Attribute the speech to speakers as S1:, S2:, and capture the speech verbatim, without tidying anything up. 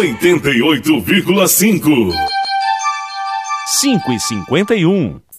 S1: oitenta e oito vírgula cinco.
S2: cinco e cinquenta e um.